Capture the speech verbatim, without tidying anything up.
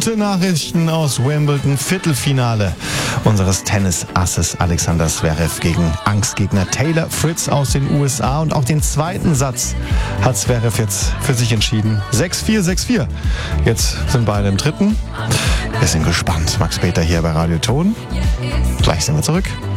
Gute Nachrichten aus Wimbledon. Viertelfinale unseres Tennisasses Alexander Zverev gegen Angstgegner Taylor Fritz aus den U S A. Und auch den zweiten Satz hat Zverev jetzt für sich entschieden. sechs vier, sechs vier. Jetzt sind beide im dritten. Wir sind gespannt. Max Peter hier bei Radio Ton. Gleich sind wir zurück.